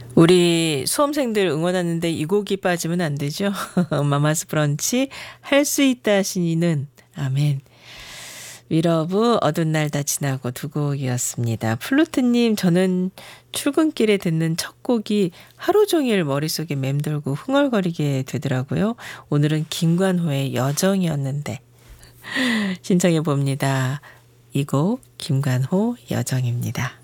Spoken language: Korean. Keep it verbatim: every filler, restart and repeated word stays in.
우리 수험생들 응원하는데 이 곡이 빠지면 안 되죠. 마마스 브런치 할 수 있다 하시니는 아멘. 위러브 어두운 날 다 지나고 두 곡이었습니다. 플루트님, 저는 출근길에 듣는 첫 곡이 하루 종일 머릿속에 맴돌고 흥얼거리게 되더라고요. 오늘은 김관호의 여정이었는데 신청해 봅니다. 이 곡 김관호 여정입니다.